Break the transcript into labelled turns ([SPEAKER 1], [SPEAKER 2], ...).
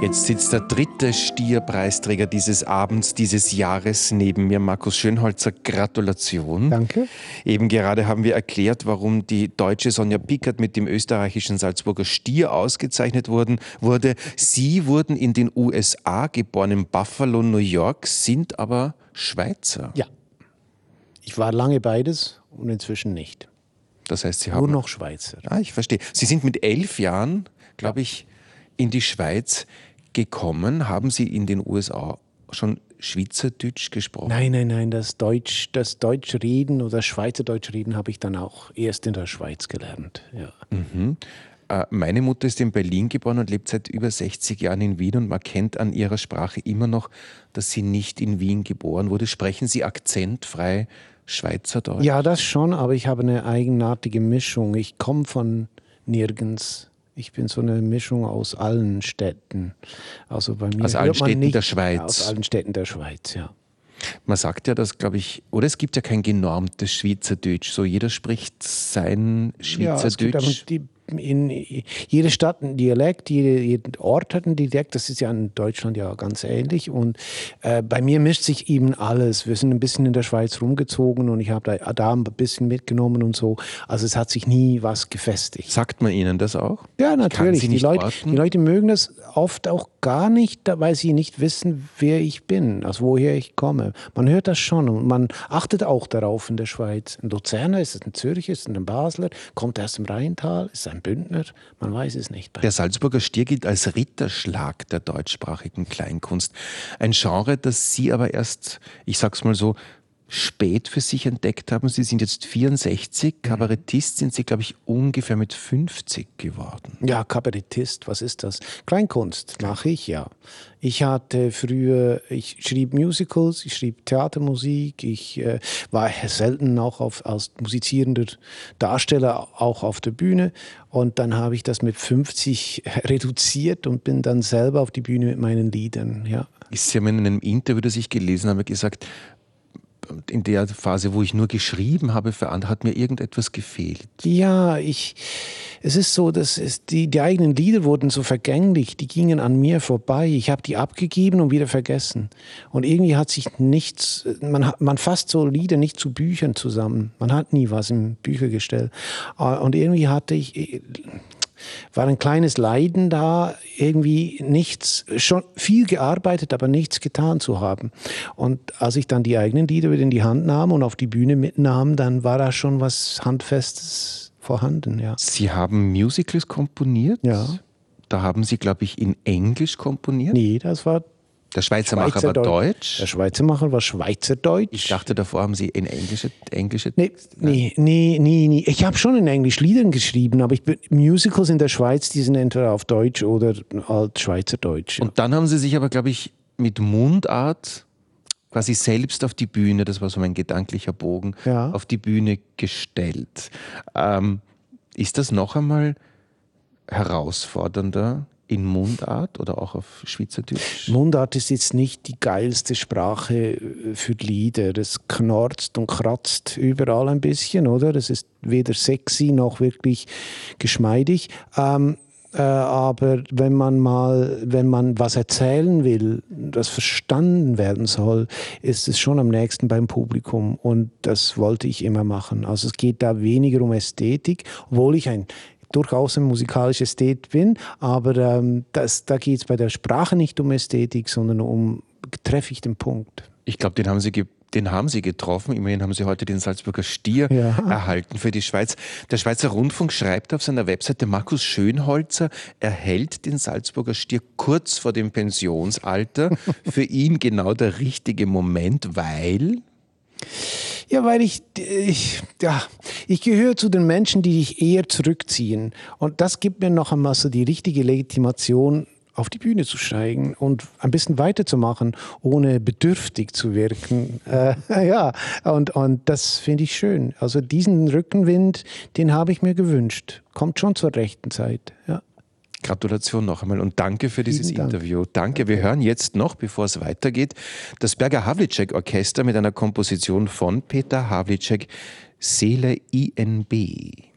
[SPEAKER 1] Jetzt sitzt der dritte Stierpreisträger dieses Abends, dieses Jahres neben mir, Markus Schönholzer. Gratulation.
[SPEAKER 2] Danke.
[SPEAKER 1] Eben gerade haben wir erklärt, warum die deutsche Sonja Pickert mit dem österreichischen Salzburger Stier ausgezeichnet wurde. Sie wurden in den USA geboren, in Buffalo, New York, sind aber Schweizer.
[SPEAKER 2] Ja. Ich war lange beides und inzwischen nicht.
[SPEAKER 1] Das heißt, Sie haben...
[SPEAKER 2] Nur noch Schweizer.
[SPEAKER 1] Ah, ich verstehe. Sie sind mit 11 Jahren, glaube ich, in die Schweiz gekommen. Haben Sie in den USA schon Schweizerdeutsch gesprochen?
[SPEAKER 2] Nein. Das Deutschreden oder Schweizerdeutschreden habe ich dann auch erst in der Schweiz gelernt. Ja.
[SPEAKER 1] Mhm. Meine Mutter ist in Berlin geboren und lebt seit über 60 Jahren in Wien und man kennt an ihrer Sprache immer noch, dass sie nicht in Wien geboren wurde. Sprechen Sie akzentfrei Schweizerdeutsch?
[SPEAKER 2] Ja, das schon, aber ich habe eine eigenartige Mischung. Ich komme von nirgends. Ich bin so eine Mischung aus allen Städten. Also bei mir
[SPEAKER 1] aus allen
[SPEAKER 2] hört man
[SPEAKER 1] Städten
[SPEAKER 2] nicht,
[SPEAKER 1] der Schweiz?
[SPEAKER 2] Ja, aus allen Städten der Schweiz, ja.
[SPEAKER 1] Man sagt ja, dass, glaube ich, oder es gibt ja kein genormtes Schweizerdeutsch. So jeder spricht sein Schweizerdeutsch.
[SPEAKER 2] Ja, es gibt aber in jede Stadt ein Dialekt, jeder Ort hat einen Dialekt. Das ist ja in Deutschland ja ganz ähnlich. Und bei mir mischt sich eben alles. Wir sind ein bisschen in der Schweiz rumgezogen und ich habe da ein bisschen mitgenommen und so. Also es hat sich nie was gefestigt.
[SPEAKER 1] Sagt man Ihnen das auch?
[SPEAKER 2] Ja, natürlich.
[SPEAKER 1] Die
[SPEAKER 2] Leute mögen das oft auch gar nicht, weil sie nicht wissen, wer ich bin, also woher ich komme. Man hört das schon und man achtet auch darauf in der Schweiz. Ein Luzerner, ist es ein Zürcher, ist es ein Basler, kommt er aus dem Rheintal, ist es ein Bündner? Man weiß es nicht.
[SPEAKER 1] Der Salzburger Stier gilt als Ritterschlag der deutschsprachigen Kleinkunst. Ein Genre, das Sie aber erst, ich sag's mal so, spät für sich entdeckt haben. Sie sind jetzt 64, Kabarettist sind Sie, glaube ich, ungefähr mit 50 geworden.
[SPEAKER 2] Ja, Kabarettist, was ist das? Kleinkunst mache ich, ja. Ich schrieb Musicals, ich schrieb Theatermusik, ich war selten auch als musizierender Darsteller auch auf der Bühne und dann habe ich das mit 50 reduziert und bin dann selber auf die Bühne mit meinen Liedern, ja.
[SPEAKER 1] Sie haben in einem Interview, das ich gelesen habe, gesagt, in der Phase, wo ich nur geschrieben habe für andere, hat mir irgendetwas gefehlt.
[SPEAKER 2] Ja, es ist so, dass die eigenen Lieder wurden so vergänglich, die gingen an mir vorbei. Ich habe die abgegeben und wieder vergessen. Und irgendwie hat sich nichts, man fasst so Lieder nicht zu Büchern zusammen. Man hat nie was im Büchergestell. Und irgendwie war ein kleines Leiden da, irgendwie schon viel gearbeitet, aber nichts getan zu haben. Und als ich dann die eigenen Lieder wieder in die Hand nahm und auf die Bühne mitnahm, dann war da schon was Handfestes vorhanden, ja.
[SPEAKER 1] Sie haben Musicals komponiert?
[SPEAKER 2] Ja.
[SPEAKER 1] Da haben Sie, glaube ich, in Englisch komponiert?
[SPEAKER 2] Nee, das war
[SPEAKER 1] der Schweizermacher war Deutsch?
[SPEAKER 2] Der Schweizermacher war Schweizerdeutsch.
[SPEAKER 1] Ich dachte, davor haben Sie in englische
[SPEAKER 2] Nee. Ich habe schon in Englisch Liedern geschrieben, aber Musicals in der Schweiz, die sind entweder auf Deutsch oder als Schweizerdeutsch. Ja.
[SPEAKER 1] Und dann haben Sie sich aber, glaube ich, mit Mundart quasi selbst auf die Bühne, das war so mein gedanklicher Bogen, auf die Bühne gestellt. Ist das noch einmal herausfordernder in Mundart oder auch auf Schweizerdeutsch?
[SPEAKER 2] Mundart ist jetzt nicht die geilste Sprache für Lieder. Das knorzt und kratzt überall ein bisschen, oder? Das ist weder sexy noch wirklich geschmeidig. Aber wenn man was erzählen will, das verstanden werden soll, ist es schon am nächsten beim Publikum. Und das wollte ich immer machen. Also es geht da weniger um Ästhetik, obwohl ich durchaus ein musikalischer Ästhet bin, aber da geht es bei der Sprache nicht um Ästhetik, sondern treffe ich den Punkt.
[SPEAKER 1] Ich glaube, den haben Sie getroffen. Immerhin haben Sie heute den Salzburger Stier erhalten für die Schweiz. Der Schweizer Rundfunk schreibt auf seiner Webseite, Markus Schönholzer erhält den Salzburger Stier kurz vor dem Pensionsalter. Für ihn genau der richtige Moment, weil...
[SPEAKER 2] Ja, weil ich gehöre zu den Menschen, die sich eher zurückziehen. Und das gibt mir noch einmal so die richtige Legitimation, auf die Bühne zu steigen und ein bisschen weiterzumachen, ohne bedürftig zu wirken. Und das finde ich schön. Also diesen Rückenwind, den habe ich mir gewünscht. Kommt schon zur rechten Zeit, ja.
[SPEAKER 1] Gratulation noch einmal und danke für dieses Interview. Danke. Wir hören jetzt noch, bevor es weitergeht, das Berger Havlicek Orchester mit einer Komposition von Peter Havlicek, Seele INB.